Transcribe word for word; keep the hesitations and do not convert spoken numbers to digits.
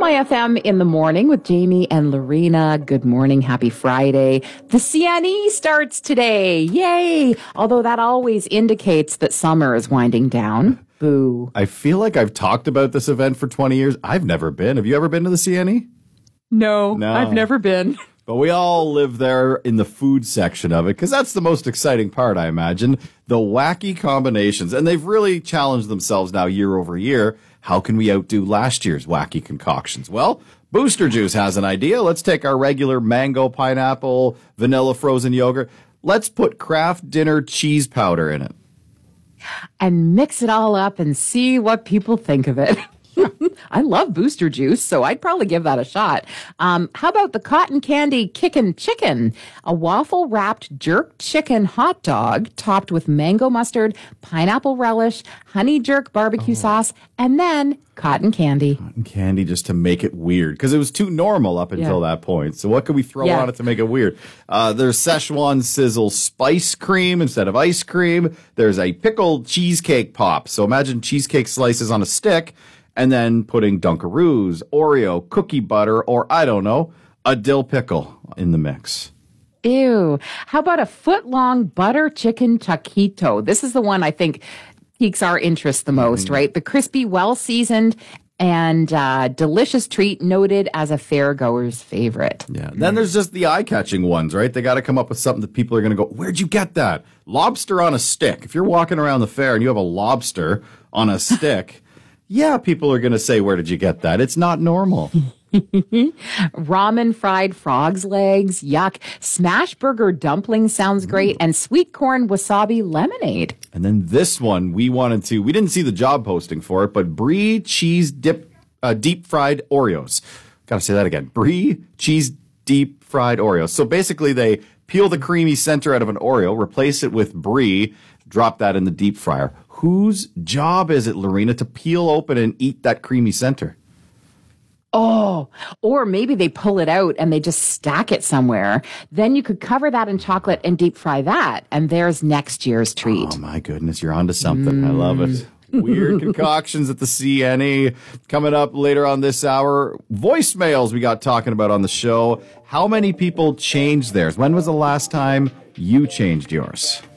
My F M in the morning with Jamie and Lorena. Good morning. Happy Friday. The C N E starts today. Yay. Although that always indicates that summer is winding down. Boo. I feel like I've talked about this event for twenty years. I've never been. Have you ever been to the C N E? No, No. I've never been. But we all live there in the food section of it because that's the most exciting part, I imagine. The wacky combinations. And they've really challenged themselves now year over year. How can we outdo last year's wacky concoctions? Well, Booster Juice has an idea. Let's take our regular mango, pineapple, vanilla frozen yogurt. Let's put Kraft Dinner cheese powder in it. And mix it all up and see what people think of it. I love Booster Juice, so I'd probably give that a shot. Um, how about the Cotton Candy Kickin' Chicken? A waffle-wrapped jerk chicken hot dog topped with mango mustard, pineapple relish, honey jerk barbecue oh. sauce, and then cotton candy. Cotton candy just to make it weird, because it was too normal up until yeah. that point. So what could we throw yeah. on it to make it weird? Uh, there's Szechuan Sizzle spice cream instead of ice cream. There's a pickled cheesecake pop. So imagine cheesecake slices on a stick, and then putting Dunkaroos, Oreo, cookie butter, or I don't know, a dill pickle in the mix. Ew. How about a foot-long butter chicken taquito? This is the one I think piques our interest the most, mm. right? The crispy, well-seasoned, and uh, delicious treat noted as a fairgoer's favorite. Yeah. Mm. Then there's just the eye-catching ones, right? They got to come up with something that people are going to go, where'd you get that? Lobster on a stick. If you're walking around the fair and you have a lobster on a stick... Yeah, people are going to say, where did you get that? It's not normal. Ramen fried frog's legs. Yuck. Smash burger dumpling sounds great. And sweet corn wasabi lemonade. And then this one, we wanted to, we didn't see the job posting for it, but brie cheese dip, uh, deep fried Oreos. Got to say that again. Brie cheese deep fried Oreos. So basically they peel the creamy center out of an Oreo, replace it with brie, drop that in the deep fryer. Whose job is it, Lorena, to peel open and eat that creamy center? Oh, or maybe they pull it out and they just stack it somewhere. Then you could cover that in chocolate and deep fry that. And there's next year's treat. Oh, my goodness. You're onto something. Mm. I love it. Weird concoctions at the C N E. Coming up later on this hour, voicemails we got talking about on the show. How many people changed theirs? When was the last time you changed yours?